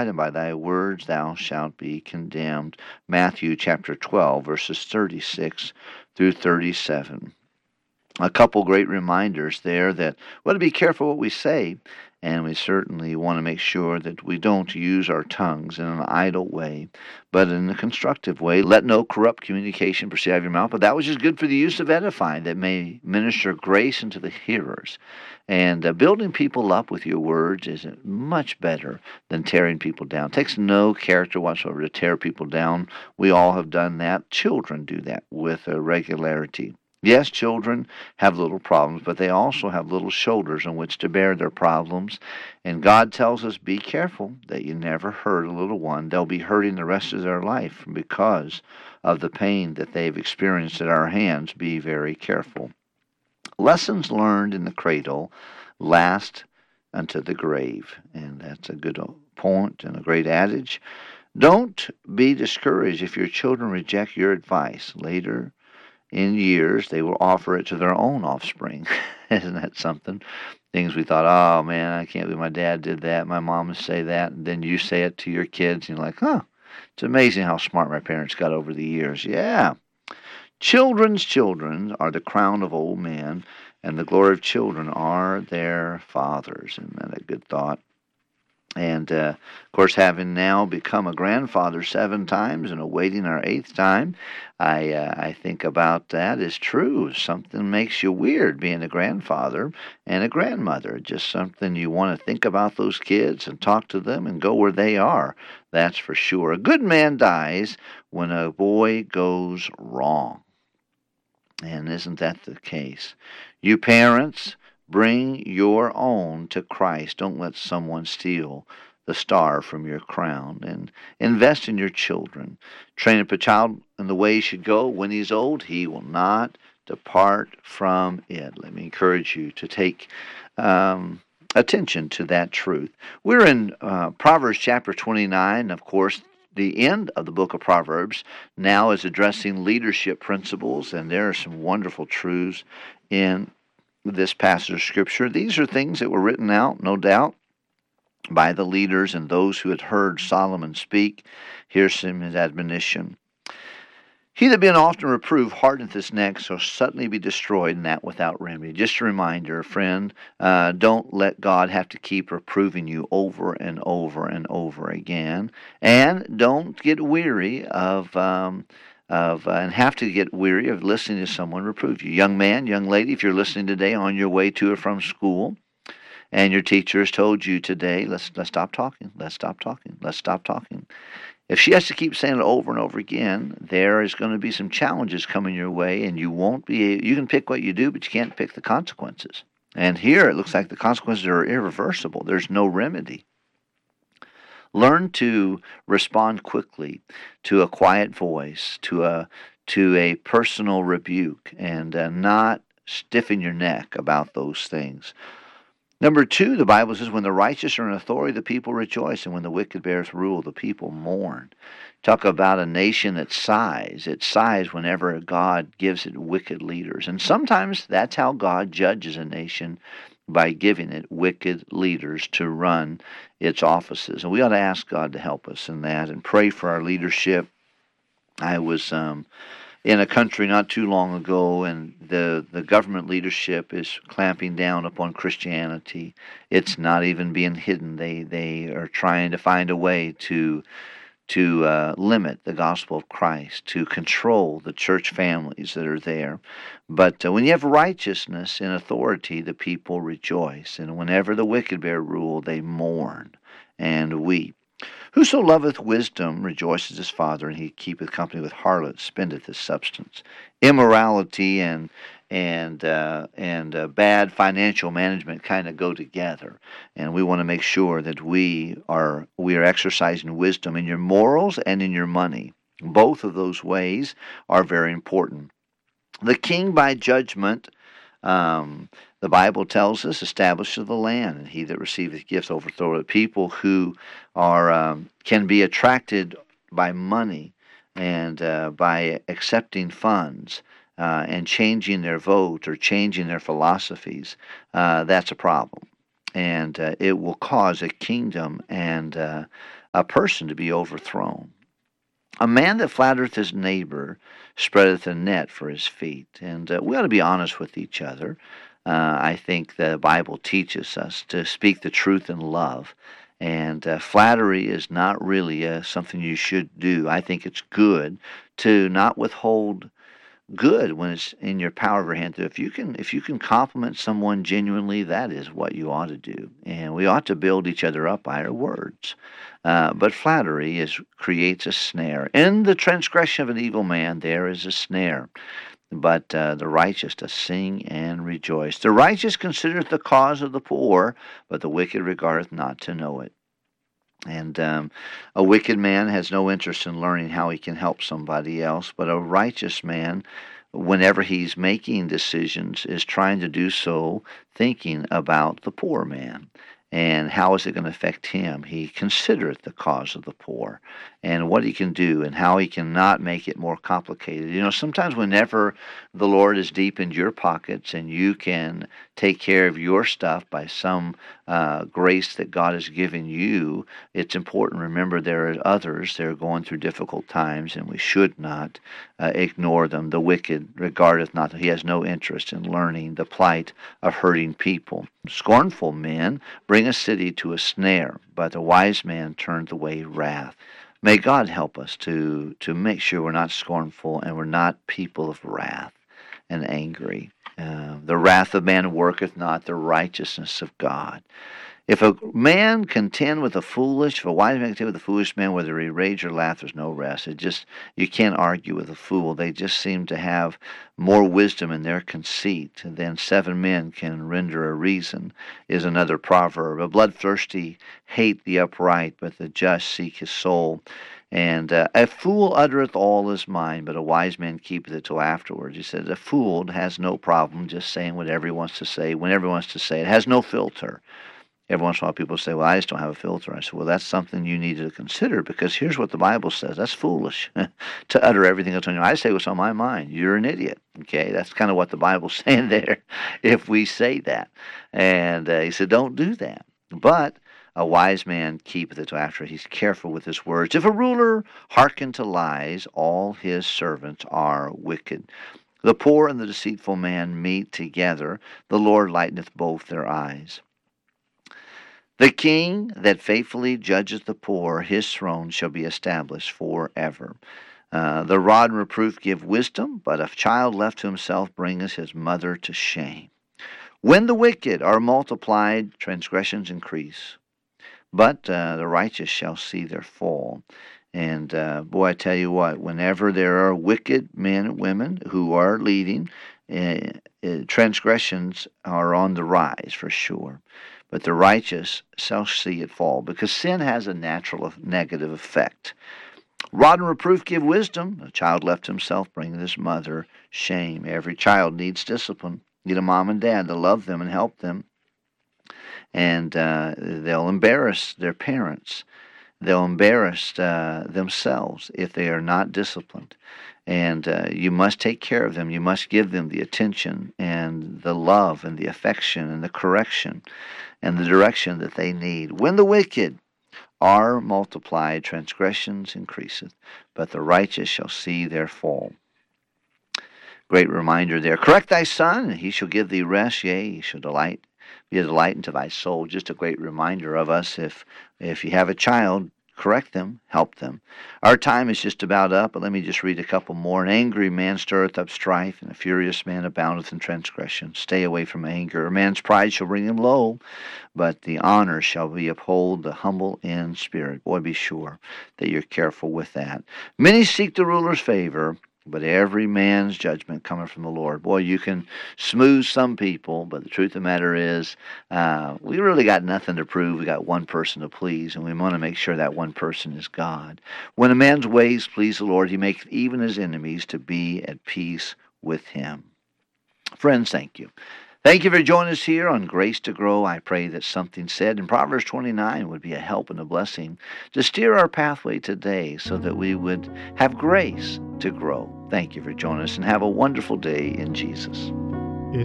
justified, and by thy words thou shalt be condemned. Matthew chapter 12, verses 36 through 37. A couple great reminders there that we ought to be careful what we say, and we certainly want to make sure that we don't use our tongues in an idle way, but in a constructive way. Let no corrupt communication proceed out of your mouth, but that which is good for the use of edifying, that may minister grace unto the hearers. And building people up with your words is much better than tearing people down. It takes no character whatsoever to tear people down. We all have done that. Children do that with regularity. Yes, children have little problems, but they also have little shoulders on which to bear their problems. And God tells us, be careful that you never hurt a little one. They'll be hurting the rest of their life because of the pain that they've experienced at our hands. Be very careful. Lessons learned in the cradle last unto the grave. And that's a good point and a great adage. Don't be discouraged if your children reject your advice. Later in years, they will offer it to their own offspring. Isn't that something? Things we thought, oh man, I can't believe my dad did that, my mom would say that, and then you say it to your kids, and you're like, huh, it's amazing how smart my parents got over the years. Yeah. Children's children are the crown of old men, and the glory of children are their fathers. Isn't that a good thought? And, of course, having now become a grandfather 7 times and awaiting our 8th time, I think about that is true. Something makes you weird being a grandfather and a grandmother. Just something you want to think about those kids and talk to them and go where they are. That's for sure. A good man dies when a boy goes wrong. And isn't that the case? You parents, bring your own to Christ. Don't let someone steal the star from your crown. And invest in your children. Train up a child in the way he should go. When he's old, he will not depart from it. Let me encourage you to take attention to that truth. We're in Proverbs chapter 29, of course. The end of the book of Proverbs now is addressing leadership principles, and there are some wonderful truths in this passage of Scripture. These are things that were written out, no doubt, by the leaders and those who had heard Solomon speak. Here's some his admonition. He that being often reproved hardeneth his neck, shall suddenly be destroyed, and that without remedy. Just a reminder, friend, don't let God have to keep reproving you over and over and over again. And don't get weary and have to get weary of listening to someone reprove you. Young man, young lady, if you're listening today on your way to or from school, and your teacher has told you today, let's stop talking, let's stop talking, let's stop talking. If she has to keep saying it over and over again, there is going to be some challenges coming your way, and you can pick what you do, but you can't pick the consequences. And here it looks like the consequences are irreversible. There's no remedy. Learn to respond quickly to a quiet voice, to a personal rebuke, and not stiffen your neck about those things. Number 2, the Bible says, when the righteous are in authority, the people rejoice, and when the wicked beareth rule, the people mourn. Talk about a nation that sighs. It sighs whenever God gives it wicked leaders. And sometimes that's how God judges a nation, by giving it wicked leaders to run its offices. And we ought to ask God to help us in that and pray for our leadership. I was in a country not too long ago, and the government leadership is clamping down upon Christianity. It's not even being hidden. They are trying to find a way to limit the gospel of Christ, to control the church families that are there. But when you have righteousness and authority, the people rejoice. And whenever the wicked bear rule, they mourn and weep. Whoso loveth wisdom rejoiceth his father, and he keepeth company with harlots, spendeth his substance. Immorality and bad financial management kind of go together, and we want to make sure that we are exercising wisdom in your morals and in your money. Both of those ways are very important. The king by judgment, the Bible tells us, establishes the land, and he that receiveth gifts overthroweth. People who are can be attracted by money and by accepting funds and changing their vote or changing their philosophies. That's a problem, and it will cause a kingdom and a person to be overthrown. A man that flattereth his neighbor spreadeth a net for his feet. And we ought to be honest with each other. I think the Bible teaches us to speak the truth in love. And flattery is not really something you should do. I think it's good to not withhold good when it's in your power of your hand. If you can compliment someone genuinely, that is what you ought to do, and we ought to build each other up by our words. But flattery creates a snare. In the transgression of an evil man, there is a snare. But the righteous does sing and rejoice. The righteous considereth the cause of the poor, but the wicked regardeth not to know it. And a wicked man has no interest in learning how he can help somebody else, but a righteous man, whenever he's making decisions, is trying to do so thinking about the poor man. And how is it going to affect him? He considereth the cause of the poor and what he can do and how he cannot make it more complicated. Sometimes whenever the Lord is deep in your pockets and you can take care of your stuff by some grace that God has given you, it's important to remember there are others that are going through difficult times, and we should not ignore them. The wicked regardeth not, he has no interest in learning the plight of hurting people. Scornful men bring a city to a snare, but a wise man turneth away wrath. May God help us to make sure we're not scornful and we're not people of wrath and angry. The wrath of man worketh not the righteousness of God. If a man contend with a foolish, if a wise man contend with a foolish man, whether he rage or laugh, there's no rest. You can't argue with a fool. They just seem to have more wisdom in their conceit than 7 men can render a reason, is another proverb. A bloodthirsty hate the upright, but the just seek his soul. And a fool uttereth all his mind, but a wise man keepeth it till afterwards. He said a fool has no problem just saying whatever he wants to say, whenever he wants to say it. It has no filter. Every once in a while people say, well, I just don't have a filter. I said, well, that's something you need to consider, because here's what the Bible says. That's foolish to utter everything that's on your mind. I say what's on my mind. You're an idiot. Okay, that's kind of what the Bible's saying there if we say that. And he said, don't do that. But a wise man keepeth it till after. He's careful with his words. If a ruler hearken to lies, all his servants are wicked. The poor and the deceitful man meet together. The Lord lighteneth both their eyes. The king that faithfully judgeth the poor, his throne shall be established forever. The rod and reproof give wisdom, but a child left to himself bringeth his mother to shame. When the wicked are multiplied, transgressions increase, but the righteous shall see their fall. And boy, I tell you what, whenever there are wicked men and women who are leading, transgressions are on the rise for sure. But the righteous shall see it fall, because sin has a natural negative effect. Rod and reproof give wisdom. A child left himself bringeth his mother shame. Every child needs discipline. Need a mom and dad to love them and help them. And they'll embarrass their parents. They'll embarrass themselves if they are not disciplined. And you must take care of them. You must give them the attention and the love and the affection and the correction and the direction that they need. When the wicked are multiplied, transgressions increaseth, but the righteous shall see their fall. Great reminder there. Correct thy son, and he shall give thee rest. Yea, he shall be a delight unto thy soul. Just a great reminder of us. If you have a child, correct them, help them. Our time is just about up, but let me just read a couple more. An angry man stirreth up strife, and a furious man aboundeth in transgression. Stay away from anger. A man's pride shall bring him low, but the honor shall be uphold the humble in spirit. Boy, be sure that you're careful with that. Many seek the ruler's favor, but every man's judgment cometh from the Lord. Boy, you can smooth some people, but the truth of the matter is, we really got nothing to prove. We got one person to please, and we want to make sure that one person is God. When a man's ways please the Lord, he maketh even his enemies to be at peace with him. Friends, thank you. Thank you for joining us here on Grace to Grow. I pray that something said in Proverbs 29 would be a help and a blessing to steer our pathway today so that we would have grace to grow. Thank you for joining us, and have a wonderful day in Jesus.